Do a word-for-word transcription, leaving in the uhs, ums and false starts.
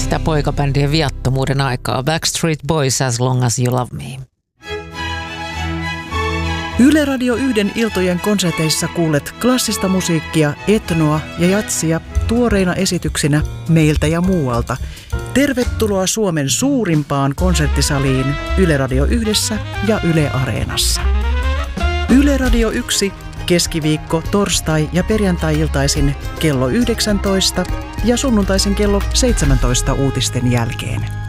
sitä poikabändien viattomuuden aikaa. Backstreet Boys, As Long As You Love Me. Yle Radio yhden iltojen konserteissa kuulet klassista musiikkia, etnoa ja jatsia tuoreina esityksinä meiltä ja muualta. Tervetuloa Suomen suurimpaan konserttisaliin Yle Radio yhdessä ja Yle Areenassa. Yle Radio yksi keskiviikko, torstai ja perjantai-iltaisin kello yhdeksäntoista ja sunnuntaisin kello seitsemäntoista uutisten jälkeen.